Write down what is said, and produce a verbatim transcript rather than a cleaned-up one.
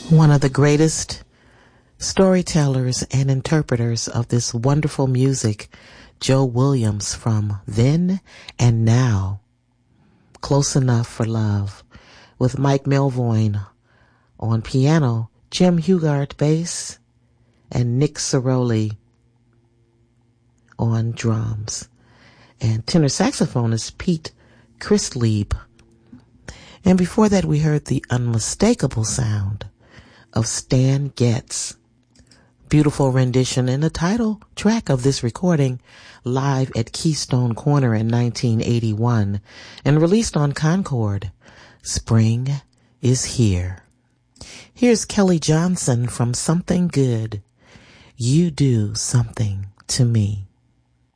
One of the greatest storytellers and interpreters of this wonderful music, Joe Williams, from Then and Now, Close Enough for Love, with Mike Melvoin on piano, Jim Hugard bass, and Nick Ceroli on drums, and tenor saxophonist Pete Christlieb. And before that, we heard the unmistakable sound of Stan Getz. Beautiful rendition and the title track of this recording, live at Keystone Corner in nineteen eighty-one and released on Concord. Spring is Here. Here's Kelly Johnson from Something Good. You Do Something to Me.